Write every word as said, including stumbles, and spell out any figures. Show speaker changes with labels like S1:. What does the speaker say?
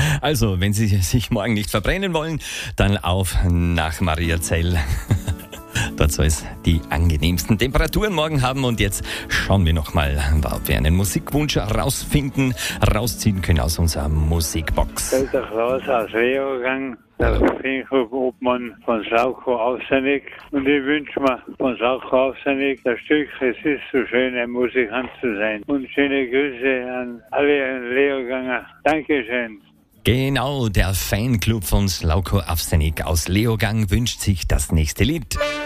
S1: Also, wenn Sie sich morgen nicht verbrennen wollen, dann auf nach Mariazell. Dort soll es die angenehmsten Temperaturen morgen haben. Und jetzt schauen wir nochmal, ob wir einen Musikwunsch rausfinden, rausziehen können aus unserer Musikbox.
S2: Der Klaus aus Leogang, der Finchhof-Obmann von Sauko Aufsennig. Und ich wünsche mir von Sauko Aufsennig das Stück Es ist so schön, ein Musikant zu sein. Und schöne Grüße an alle Leoganger. Dankeschön.
S1: Genau, der Fanclub von Slauko Avsenik aus Leogang wünscht sich das nächste Lied.